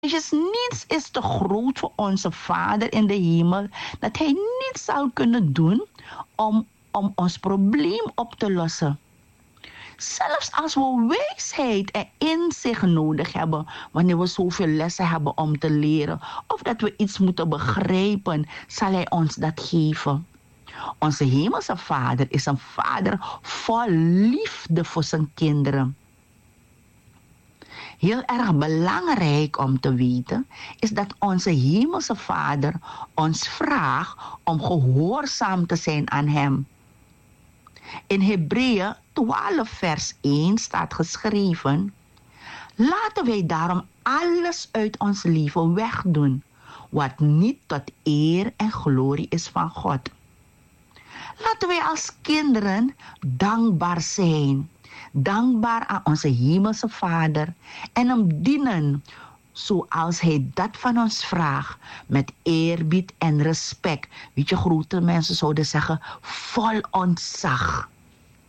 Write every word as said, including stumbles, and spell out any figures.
Niets is te groot voor onze Vader in de hemel dat Hij niet zal kunnen doen om, om ons probleem op te lossen. Zelfs als we wijsheid en inzicht nodig hebben, wanneer we zoveel lessen hebben om te leren, of dat we iets moeten begrijpen, zal Hij ons dat geven. Onze hemelse Vader is een Vader vol liefde voor zijn kinderen. Heel erg belangrijk om te weten is dat onze hemelse Vader ons vraagt om gehoorzaam te zijn aan Hem. In Hebreeën twaalf vers één staat geschreven: laten wij daarom alles uit ons leven wegdoen, wat niet tot eer en glorie is van God. Laten wij als kinderen dankbaar zijn. Dankbaar aan onze hemelse Vader en Hem dienen zoals Hij dat van ons vraagt, met eerbied en respect. Weet je, grote mensen zouden zeggen, vol ontzag.